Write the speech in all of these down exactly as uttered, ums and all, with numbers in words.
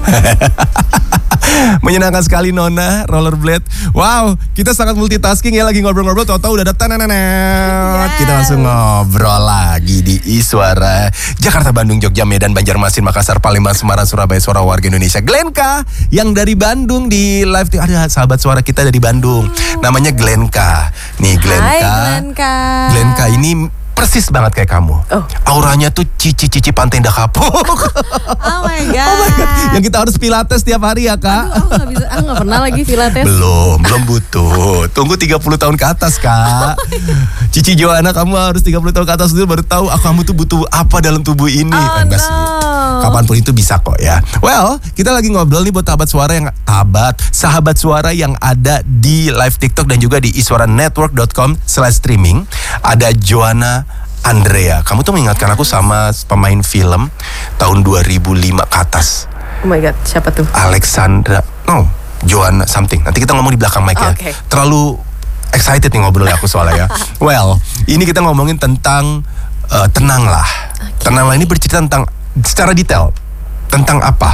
Menyenangkan sekali Nona, rollerblade. Wow, kita sangat multitasking ya, lagi ngobrol-ngobrol, tahu-tahu udah ada tananenet. Yes. Kita langsung ngobrol lagi di Iswara. Jakarta, Bandung, Jogja, Medan, Banjarmasin, Makassar, Palembang, Semarang, Surabaya, suara warga Indonesia. Glenka yang dari Bandung di live, ada sahabat suara kita dari Bandung. Namanya Glenka. Nih Glenka. Hai Glenka. Glenka ini persis banget kayak kamu. Oh. Auranya tuh cici-cici Pantai Indah Kapuk. Oh my god. Oh my god. Yang kita harus pilates tiap hari ya, Kak. Aduh, aku gak bisa, aku gak pernah lagi pilates. Belum, belum butuh. Tunggu tiga puluh tahun ke atas, Kak. Cici Joanna, kamu harus tiga puluh tahun ke atas dulu baru tahu aku kamu tuh butuh apa dalam tubuh ini. Oh, Enggak sih. Kapanpun itu bisa kok ya. Well, kita lagi ngobrol nih buat sahabat suara yang tabat, sahabat suara yang ada di live TikTok dan juga di iswaranetwork dot com slash streaming. Ada Joanna Andrea. Kamu tuh mengingatkan aku sama pemain film tahun dua ribu lima ke atas. Oh my god, siapa tuh? Alexandra. No, Joanna something. Nanti kita ngomong di belakang mic ya. Okay. Terlalu excited nih ngobrolnya aku soalnya ya. Well, ini kita ngomongin tentang uh, tenanglah. Okay. Tenanglah ini bercerita tentang secara detail tentang apa?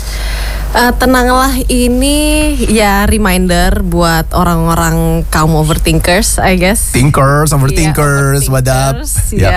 Uh, tenanglah ini ya reminder buat orang-orang kaum overthinkers, I guess. Thinkers, overthinkers, yeah, wadap. Yeah.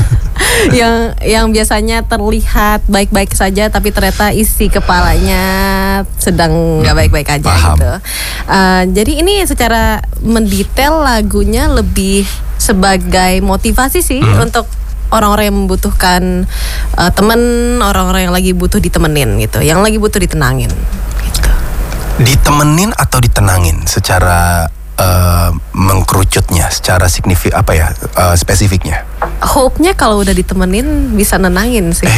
yang yang biasanya terlihat baik-baik saja, tapi ternyata isi kepalanya sedang nggak baik-baik aja. Paham. Gitu. Uh, jadi ini secara mendetail lagunya lebih sebagai motivasi sih hmm. untuk orang-orang yang membutuhkan uh, teman, orang-orang yang lagi butuh ditemenin gitu, yang lagi butuh ditenangin gitu. Ditemenin atau ditenangin secara uh, mengkerucutnya, secara signifik apa ya, uh, spesifiknya? Hope-nya kalau udah ditemenin bisa nenangin sih.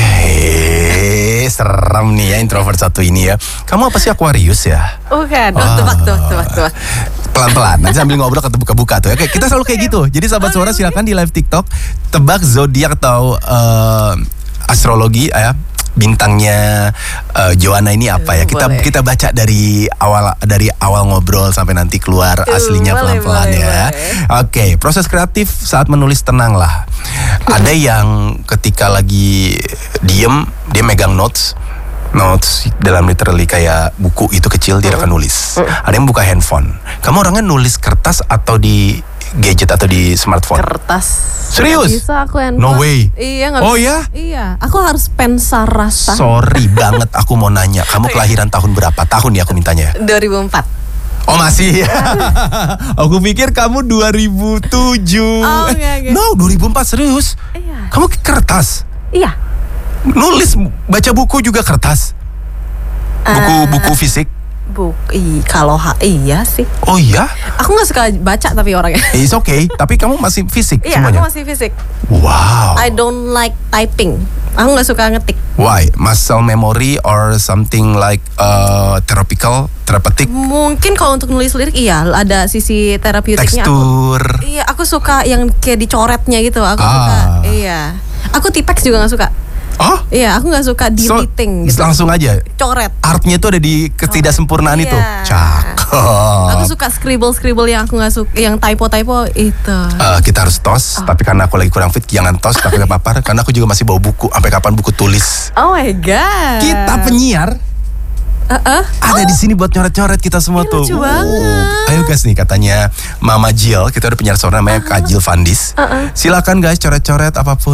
Eh, serem nih ya introvert satu ini ya. Kamu apa sih, Aquarius ya? Bukan, oh, tebak, tebak, tebak, tebak. Pelan-pelan, nanti sambil ngobrol kebuka-buka tuh ya. Kita selalu kayak gitu. Jadi sahabat suara silakan di live TikTok tebak zodiak atau uh, astrologi ya. Bintangnya uh, Joanna ini apa ya? Kita boleh. Kita baca dari awal dari awal ngobrol sampai nanti keluar Tuh, aslinya boleh, pelan-pelan boleh, ya. Oke, okay, proses kreatif saat menulis tenanglah. Ada yang ketika lagi diem dia megang notes. Notes dalam literally kayak buku itu kecil dia akan nulis. Ada yang buka handphone. Kamu orangnya nulis kertas atau di gadget atau di smartphone? Kertas. Serius? Gak bisa aku handphone. No way. Iya gak Oh bisa. ya? Iya. Aku harus pensa rasa. Sorry banget aku mau nanya. Kamu kelahiran tahun berapa? Tahun ya aku mintanya. dua ribu empat. Oh masih ya. Aku pikir kamu dua ribu tujuh. Oh, okay, okay. Eh, no, dua ribu empat serius. Iya. Kamu kertas? Iya. Nulis, baca buku juga kertas? Buku-buku uh, fisik? Buk, i, kalau ha, iya sih. Oh iya? Aku gak suka baca tapi orangnya. It's okay, tapi kamu masih fisik iya, semuanya? Iya, aku masih fisik. Wow. I don't like typing. Aku gak suka ngetik. Why? Muscle memory or something like uh, therapeutic, therapeutic? Mungkin kalau untuk nulis lirik iya, ada sisi terapeutiknya. Tekstur. Aku, iya, aku suka yang kayak dicoretnya gitu. Aku ah. suka. Iya. Aku tipex juga gak suka. Oh? Iya, aku gak suka deleting so, gitu. Langsung aja? Coret. Artnya tuh ada di ketidaksempurnaan oh, itu? Iya. Cakep. Aku suka scribble-scribble yang aku gak suka, yang typo-typo itu. uh, Kita harus tos, oh. tapi karena aku lagi kurang fit, jangan tos, tapi gak apa-apa. Karena aku juga masih bawa buku, sampai kapan buku tulis. Oh my god. Kita penyiar Uh-uh. ada oh. di sini buat nyoret-nyoret kita semua. Ini tuh. Lucu banget. Ayo guys nih katanya Mama Jill, kita ada penyiar suara namanya uh-uh. Kak Jill Fandis. Uh-uh. Silakan guys coret-coret apapun.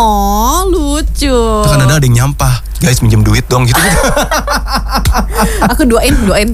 Oh lucu. Tuh kan ada yang nyampah. Guys minjem duit dong gitu. Aku doain, doain.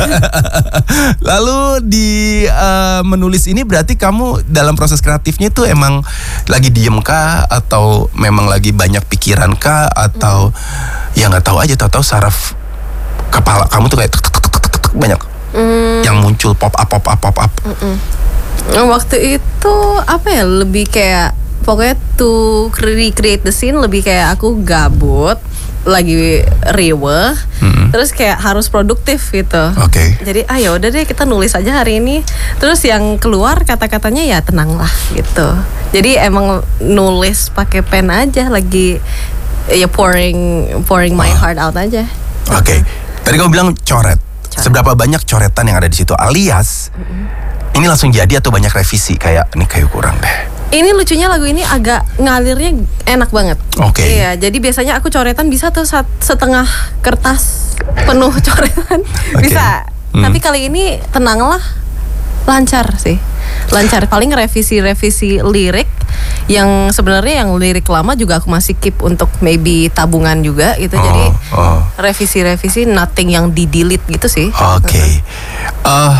Lalu di uh, menulis ini berarti kamu dalam proses kreatifnya itu emang lagi diem kah atau memang lagi banyak pikiran kah atau hmm. ya nggak tahu aja, tahu-tahu saraf kepala kamu tuh kayak tuk, tuk, tuk, tuk, tuk, banyak mm. yang muncul pop up pop up pop up. Mm-mm. Waktu itu apa ya, lebih kayak pokoknya to recreate the scene, lebih kayak aku gabut lagi riweh, mm-hmm. terus kayak harus produktif gitu. Oke. Okay. Jadi ah ya udah deh kita nulis aja hari ini. Terus yang keluar kata-katanya ya tenanglah gitu. Jadi emang nulis pakai pen aja, lagi ya pouring pouring my oh. heart out aja. Oke. Okay. Tadi kamu bilang coret. coret. Seberapa banyak coretan yang ada di situ? Alias, mm-hmm. ini langsung jadi atau banyak revisi? Kayak ini kayak kurang deh. Ini lucunya lagu ini agak ngalirnya enak banget. Oke. Okay. Iya, jadi biasanya aku coretan bisa tuh setengah kertas penuh coretan. Okay. Bisa. Hmm. Tapi kali ini tenanglah, lancar sih. Lancar. Paling revisi-revisi lirik yang sebenarnya yang lirik lama juga aku masih keep untuk maybe tabungan juga gitu. Oh, jadi oh. revisi-revisi nothing yang di delete gitu sih. Oke. Okay. Uh,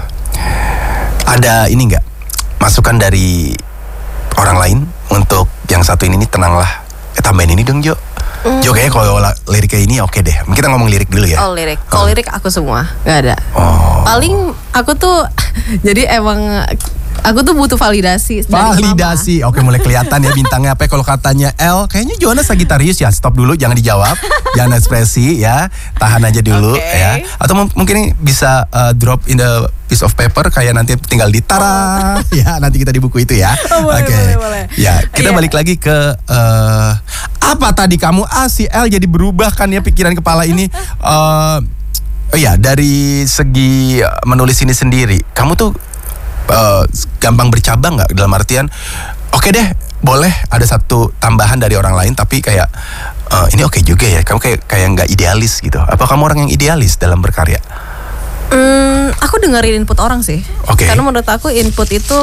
ada ini nggak masukan dari orang lain untuk yang satu ini nih, tenanglah. Eh, tambahin ini dong Jo. Mm. Jo kayaknya kalau liriknya ini oke okay deh. Kita ngomong lirik dulu ya. Oh lirik. Kalau oh. lirik aku semua nggak ada. Oh. Paling aku tuh jadi emang aku tuh butuh validasi. Validasi, oke mulai kelihatan ya bintangnya apa. Kalau katanya L, kayaknya Joanna Sagittarius ya. Stop dulu, jangan dijawab, jangan ekspresi ya, tahan aja dulu okay. ya. Atau m- mungkin bisa uh, drop in the piece of paper kayak nanti tinggal ditara oh. ya. Nanti kita di buku itu ya. Oh, oke. Okay. Boleh, boleh. Ya kita yeah. balik lagi ke uh, apa tadi kamu ah si L jadi berubah kan ya pikiran kepala ini. Uh, oh ya dari segi menulis ini sendiri, kamu tuh Uh, gampang bercabang nggak dalam artian oke okay deh boleh ada satu tambahan dari orang lain tapi kayak uh, ini oke okay juga ya, kamu kayak kayak nggak idealis gitu. Apa kamu orang yang idealis dalam berkarya? Hmm, aku dengerin input orang sih. Okay. Karena menurut aku input itu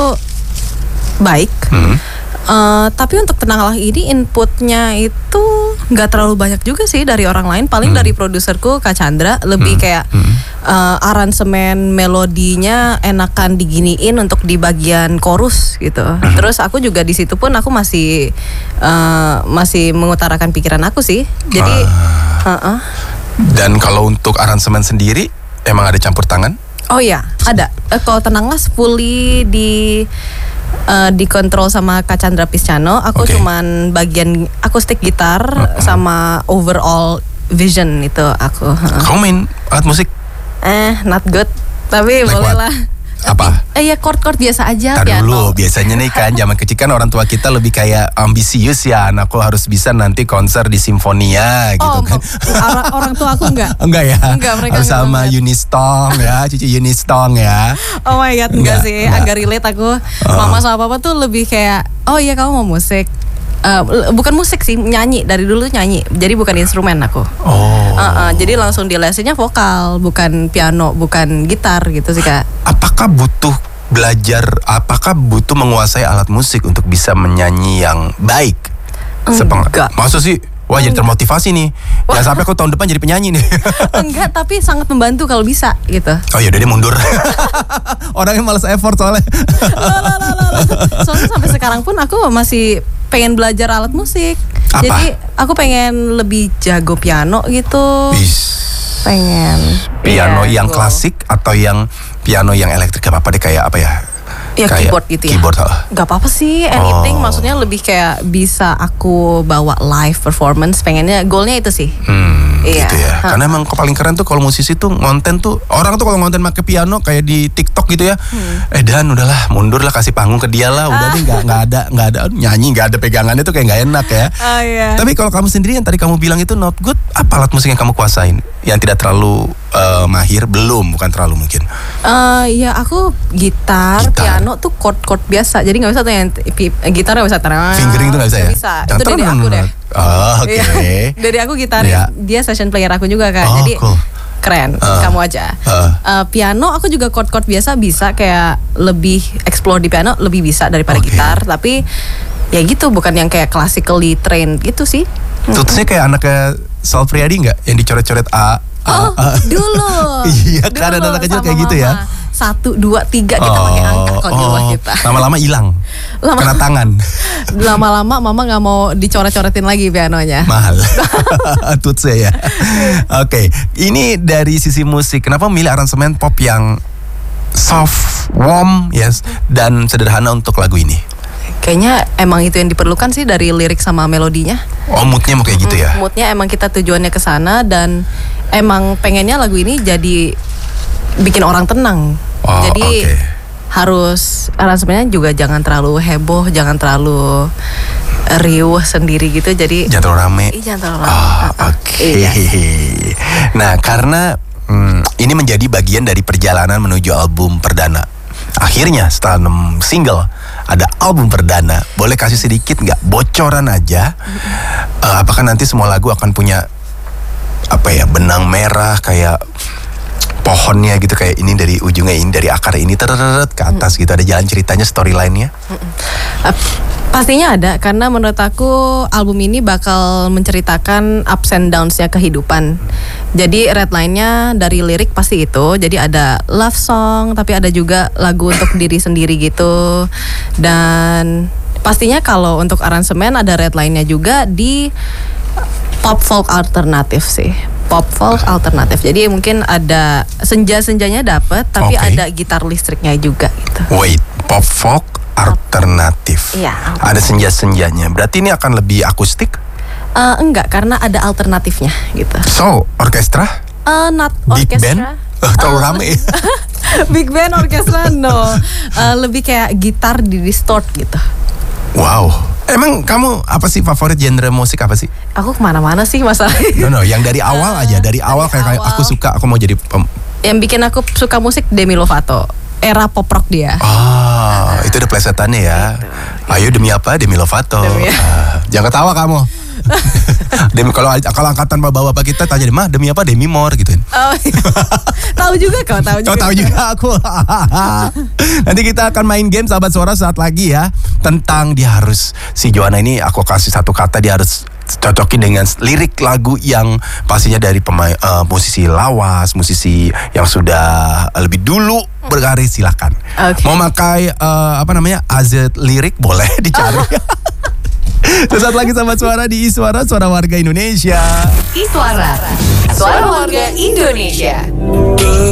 baik. Hmm. Uh, tapi untuk tenanglah ini inputnya itu nggak terlalu banyak juga sih dari orang lain. Paling hmm. dari produserku Kak Chandra lebih hmm. kayak hmm. Uh, aransemen melodinya enakan diginiin untuk di bagian chorus gitu. Hmm. Terus aku juga di situ pun aku masih uh, masih mengutarakan pikiran aku sih. Jadi. Uh. Uh-uh. Dan kalau untuk aransemen sendiri emang ada campur tangan? Oh ya ada. Uh, kalau tenanglah fully di Uh, dikontrol sama Kak Chandra Piscano. Aku okay. cuman bagian akustik gitar uh-uh. sama overall vision itu aku. Uh. Kamu main alat musik? Eh, not good. Tapi like boleh lah. Apa? Eh ya chord-chord biasa aja. Tar dulu, biasanya nih kan zaman kecil kan orang tua kita lebih kayak ambisius ya, anakku harus bisa nanti konser di Simfonia gitu oh, kan. Orang, orang tua aku enggak. Enggak ya? Enggak, mereka harus sama Unistong ya, Cici Unistong ya. Oh my god, enggak, enggak sih, enggak. Agak relate aku. Oh. Mama sama papa tuh lebih kayak, oh iya kamu mau musik. Uh, bukan musik sih, nyanyi. Dari dulu nyanyi, jadi bukan instrumen aku. Oh. Uh, uh, jadi langsung di lesnya vokal, bukan piano, bukan gitar gitu sih Kak. Apakah butuh belajar, apakah butuh menguasai alat musik untuk bisa menyanyi yang baik? Enggak. Maksud sih? Wah jadi termotivasi nih. Jangan sampai aku tahun depan jadi penyanyi nih. Enggak, tapi sangat membantu kalau bisa gitu. Oh yaudah dia mundur. Orangnya malas effort soalnya. Loh, loh, loh, loh. Soalnya sampai sekarang pun aku masih pengen belajar alat musik. Apa? Jadi aku pengen lebih jago piano gitu. Bis. Pengen. Piano iya, yang go. klasik atau yang piano yang elektrik, apa-apa deh, kayak apa ya? Ya kayak keyboard gitu ya. Keyboard, oh. Gak apa-apa sih, anything. Oh. Maksudnya lebih kayak bisa aku bawa live performance. Pengennya, goalnya itu sih. Hmm, iya. gitu ya. Ha. Karena emang paling keren tuh kalau musisi tuh ngonten tuh, orang tuh kalau ngonten pakai piano kayak di TikTok gitu ya. Hmm. Eh Dan udahlah, mundur lah, kasih panggung ke dia lah. Udah ah. deh, nggak nggak ada nggak ada nyanyi, nggak ada pegangannya tuh kayak nggak enak ya. Oh, iya. Tapi kalau kamu sendiri yang tadi kamu bilang itu not good, apa alat musik yang kamu kuasain? Yang tidak terlalu uh, mahir, belum, bukan terlalu mungkin. Uh, ya aku gitar, gitar, piano tuh chord-chord biasa. Jadi nggak bisa tuh yang gitar nggak bisa terang. Fingering tuh nggak bisa ya? Bisa. Itu dari aku deh. Oh, oke. Okay. Dari aku gitar, yeah. dia session player aku juga kan. Oh, jadi cool. keren. Uh, kamu aja. Uh. Uh, piano aku juga chord-chord biasa bisa, kayak lebih explore di piano lebih bisa daripada okay. gitar. Tapi ya gitu, bukan yang kayak classically trained gitu sih. Tutusnya kayak anaknya Sal Priadi nggak, yang dicoret-coret A. Oh, A, A. dulu. Iya, kan ada anak kecil kayak gitu ya. Satu, dua, tiga kita oh, pakai angka kok di rumah kita. Lama-lama hilang, Lama, kena tangan. Lama-lama mama nggak mau dicoret-coretin lagi pianonya. Mahal. Tutse ya. Oke, okay. Ini dari sisi musik. Kenapa memilih aransemen pop yang soft, warm, yes, dan sederhana untuk lagu ini? Kayaknya emang itu yang diperlukan sih dari lirik sama melodinya. Oh, moodnya mau kayak gitu ya? Hmm, moodnya emang kita tujuannya ke sana, dan emang pengennya lagu ini jadi bikin orang tenang. Oh, jadi okay. harus aransemennya juga jangan terlalu heboh, jangan terlalu riuh sendiri gitu. Jadi jangan terlalu rame. Iya, jangan terlalu rame. Oh, oke. Okay. Iya. Nah, karena hmm, ini menjadi bagian dari perjalanan menuju album perdana. Akhirnya setelah enam single ada album perdana. Boleh kasih sedikit nggak bocoran aja? Uh, apakah nanti semua lagu akan punya apa ya, benang merah kayak pohonnya gitu, kayak ini dari ujungnya ini, dari akar ini tereret ke atas gitu, ada jalan ceritanya, storyline-nya? Uh, pastinya ada, karena menurut aku album ini bakal menceritakan ups and downs-nya kehidupan. Jadi redline-nya dari lirik pasti itu, jadi ada love song tapi ada juga lagu untuk diri sendiri gitu. Dan pastinya kalau untuk aransemen ada redline-nya juga di pop folk alternatif sih. Pop folk alternatif. Jadi mungkin ada senja-senjanya dapet, tapi Okay. ada gitar listriknya juga gitu. Wait, pop folk alternatif. Iya. Ada senja-senjanya. Berarti ini akan lebih akustik? Eh, enggak, karena ada alternatifnya gitu. So, orkestra? Eh, not Big band? orkestra. Oh, terlalu Eh, rame. Big band orkestra no. Eh, lebih kayak gitar di distort gitu. Wow. Emang kamu apa sih favorit genre musik apa sih? Aku kemana-mana sih masalahnya. No no, yang dari awal aja, dari awal kayak, kayak awal. aku suka, aku mau jadi pem- Yang bikin aku suka musik Demi Lovato. Era pop rock dia. Ah, itu ada plesetannya ya. Ayo demi apa? Demi Lovato. Demi- Ah, jangan ketawa kamu. Demi kalau kalau angkatan bapak-bapak kita tanya, "Mah, demi apa?" Demi More gituin. Oh, iya. Tahu juga kau, tahu juga. Kau tahu juga aku. Nanti kita akan main game sahabat suara saat lagi ya. Tentang dia harus, si Joanna ini aku kasih satu kata, dia harus cocokin dengan lirik lagu yang pastinya dari pemain eh, musisi lawas, musisi yang sudah lebih dulu berkarir, silakan. Oke. Mau pakai eh, apa namanya? A Z lirik boleh dicari. Sesaat lagi sama suara di Iswara, suara warga Indonesia. Iswara, suara warga Indonesia.